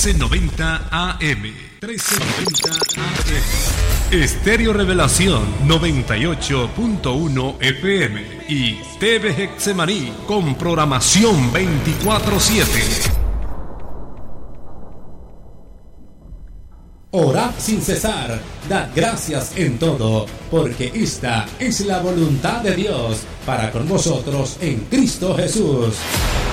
1390 AM. 1390 AM. Estéreo Revelación 98.1 FM y TV Hexemaní con programación 24/7. Orad sin cesar, dad gracias en todo, porque esta es la voluntad de Dios para con vosotros en Cristo Jesús.